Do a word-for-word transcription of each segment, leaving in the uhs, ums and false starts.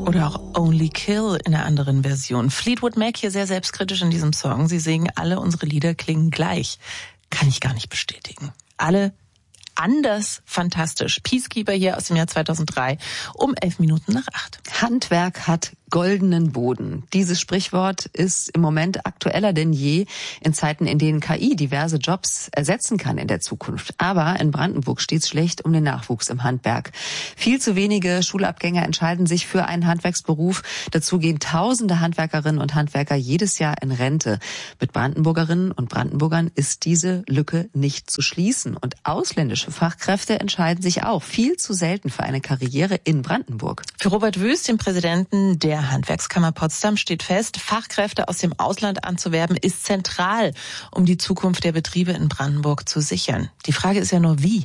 Oder auch Only Kill in einer anderen Version. Fleetwood Mac hier sehr selbstkritisch in diesem Song. Sie singen, alle unsere Lieder klingen gleich. Kann ich gar nicht bestätigen. Alle anders fantastisch. Peacekeeper hier aus dem Jahr zweitausenddrei um elf Minuten nach acht. Handwerk hat goldenen Boden. Dieses Sprichwort ist im Moment aktueller denn je in Zeiten, in denen K I diverse Jobs ersetzen kann in der Zukunft. Aber in Brandenburg steht's schlecht um den Nachwuchs im Handwerk. Viel zu wenige Schulabgänger entscheiden sich für einen Handwerksberuf. Dazu gehen tausende Handwerkerinnen und Handwerker jedes Jahr in Rente. Mit Brandenburgerinnen und Brandenburgern ist diese Lücke nicht zu schließen. Und ausländische Fachkräfte entscheiden sich auch viel zu selten für eine Karriere in Brandenburg. Für Robert Wüst, den Präsidenten der Handwerkskammer Potsdam, steht fest, Fachkräfte aus dem Ausland anzuwerben, ist zentral, um die Zukunft der Betriebe in Brandenburg zu sichern. Die Frage ist ja nur, wie?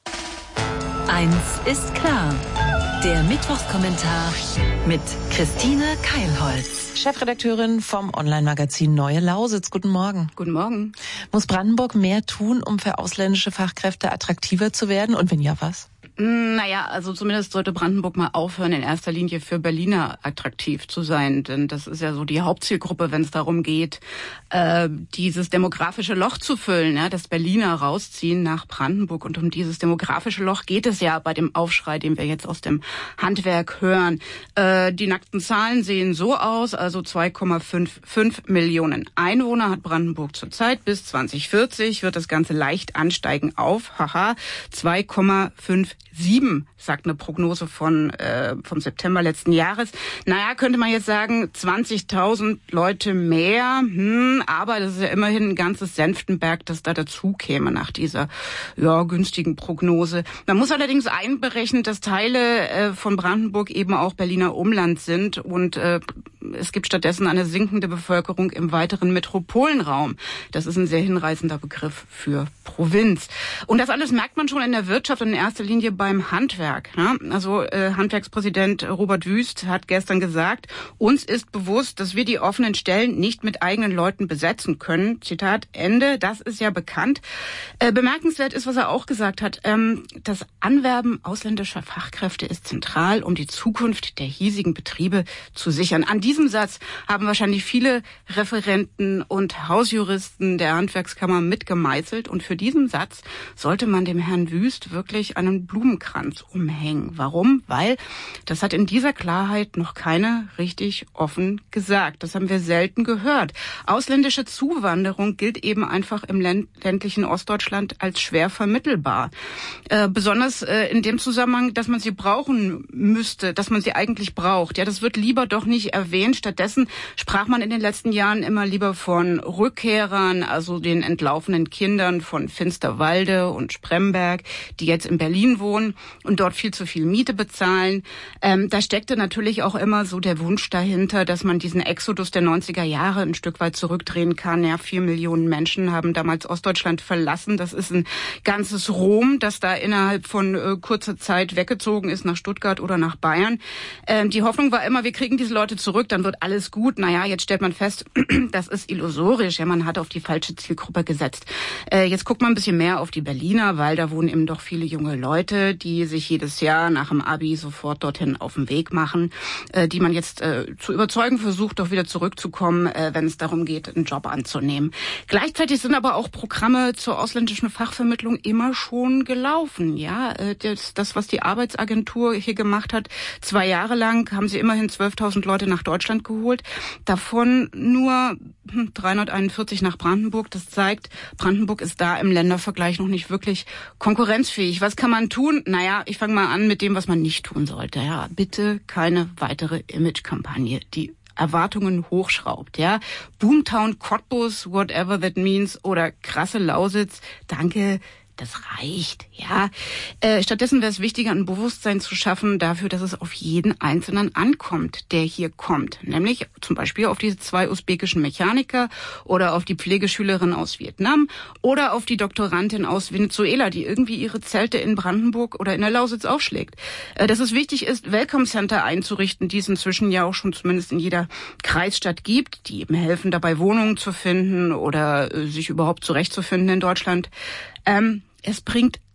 Eins ist klar. Der Mittwochskommentar mit Christine Keilholz, Chefredakteurin vom Online-Magazin Neue Lausitz. Guten Morgen. Guten Morgen. Muss Brandenburg mehr tun, um für ausländische Fachkräfte attraktiver zu werden? Und wenn ja, was? Naja, also zumindest sollte Brandenburg mal aufhören, in erster Linie für Berliner attraktiv zu sein. Denn das ist ja so die Hauptzielgruppe, wenn es darum geht, äh, dieses demografische Loch zu füllen, ja, dass Berliner rausziehen nach Brandenburg. Und um dieses demografische Loch geht es ja bei dem Aufschrei, den wir jetzt aus dem Handwerk hören. Äh, die nackten Zahlen sehen so aus, also zwei Komma fünfundfünfzig Millionen Einwohner hat Brandenburg zurzeit. Bis zwanzig vierzig wird das Ganze leicht ansteigen auf, haha, zwei Komma fünfundsiebzig, sagt eine Prognose von äh, vom September letzten Jahres. Naja, könnte man jetzt sagen, zwanzigtausend Leute mehr, hm, aber das ist ja immerhin ein ganzes Senftenberg, das da dazu käme nach dieser ja günstigen Prognose. Man muss allerdings einberechnen, dass Teile äh, von Brandenburg eben auch Berliner Umland sind und äh, es gibt stattdessen eine sinkende Bevölkerung im weiteren Metropolenraum. Das ist ein sehr hinreißender Begriff für Provinz. Und das alles merkt man schon in der Wirtschaft und in erster Linie beim Handwerk. Ne? Also äh, Handwerkspräsident Robert Wüst hat gestern gesagt, uns ist bewusst, dass wir die offenen Stellen nicht mit eigenen Leuten besetzen können. Zitat Ende, das ist ja bekannt. Äh, bemerkenswert ist, was er auch gesagt hat, ähm, das Anwerben ausländischer Fachkräfte ist zentral, um die Zukunft der hiesigen Betriebe zu sichern. An diesem Satz haben wahrscheinlich viele Referenten und Hausjuristen der Handwerkskammer mitgemeißelt. Und für diesen Satz sollte man dem Herrn Wüst wirklich einen Blumenkranz umhängen. Warum? Weil das hat in dieser Klarheit noch keiner richtig offen gesagt. Das haben wir selten gehört. Ausländische Zuwanderung gilt eben einfach im ländlichen Ostdeutschland als schwer vermittelbar. Äh, besonders äh, in dem Zusammenhang, dass man sie brauchen müsste, dass man sie eigentlich braucht. Ja, das wird lieber doch nicht erwähnt. Stattdessen sprach man in den letzten Jahren immer lieber von Rückkehrern, also den entlaufenen Kindern von Finsterwalde und Spremberg, die jetzt in Berlin wohnen und dort viel zu viel Miete bezahlen. Ähm, da steckte natürlich auch immer so der Wunsch dahinter, dass man diesen Exodus der neunziger Jahre ein Stück weit zurückdrehen kann. Ja, vier Millionen Menschen haben damals Ostdeutschland verlassen. Das ist ein ganzes Rom, das da innerhalb von äh, kurzer Zeit weggezogen ist nach Stuttgart oder nach Bayern. Ähm, die Hoffnung war immer, wir kriegen diese Leute zurück, dann wird alles gut. Naja, jetzt stellt man fest, das ist illusorisch. Ja, man hat auf die falsche Zielgruppe gesetzt. Äh, jetzt guckt man ein bisschen mehr auf die Berliner, weil da wohnen eben doch viele junge Leute, die sich jedes Jahr nach dem Abi sofort dorthin auf den Weg machen, äh, die man jetzt äh, zu überzeugen versucht, doch wieder zurückzukommen, äh, wenn es darum geht, einen Job anzunehmen. Gleichzeitig sind aber auch Programme zur ausländischen Fachvermittlung immer schon gelaufen. Ja, äh, das, das, was die Arbeitsagentur hier gemacht hat, zwei Jahre lang haben sie immerhin zwölftausend Leute nach Deutschland geholt, davon nur dreihunderteinundvierzig nach Brandenburg. Das zeigt, Brandenburg ist da im Ländervergleich noch nicht wirklich konkurrenzfähig. Was kann man tun? Naja, ich fange mal an mit dem, was man nicht tun sollte. Ja, bitte keine weitere Imagekampagne, die Erwartungen hochschraubt, ja. Boomtown Cottbus, whatever that means, oder krasse Lausitz, danke, das reicht, ja. Äh, stattdessen wäre es wichtiger, ein Bewusstsein zu schaffen dafür, dass es auf jeden Einzelnen ankommt, der hier kommt. Nämlich zum Beispiel auf diese zwei usbekischen Mechaniker oder auf die Pflegeschülerin aus Vietnam oder auf die Doktorandin aus Venezuela, die irgendwie ihre Zelte in Brandenburg oder in der Lausitz aufschlägt. Äh, dass es wichtig ist, Welcome Center einzurichten, die es inzwischen ja auch schon zumindest in jeder Kreisstadt gibt, die eben helfen, dabei Wohnungen zu finden oder äh, sich überhaupt zurechtzufinden in Deutschland. Ähm, es bringt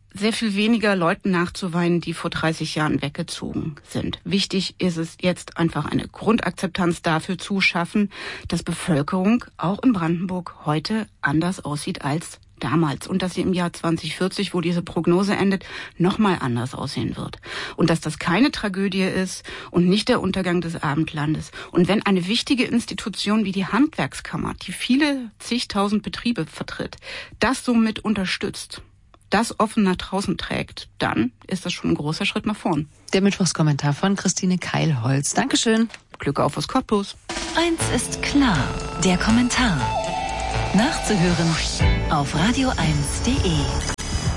sehr viel weniger Leuten nachzuweinen, die vor dreißig Jahren weggezogen sind. Wichtig ist es jetzt einfach eine Grundakzeptanz dafür zu schaffen, dass Bevölkerung auch in Brandenburg heute anders aussieht als damals und dass sie im Jahr zwanzig vierzig, wo diese Prognose endet, nochmal anders aussehen wird. Und dass das keine Tragödie ist und nicht der Untergang des Abendlandes. Und wenn eine wichtige Institution wie die Handwerkskammer, die viele zigtausend Betriebe vertritt, das somit unterstützt, das offen nach draußen trägt, dann ist das schon ein großer Schritt nach vorn. Der Mittwochskommentar von Christine Keilholz. Dankeschön. Glück auf aus Cottbus. Eins ist klar, der Kommentar. Nachzuhören auf radio eins punkt de.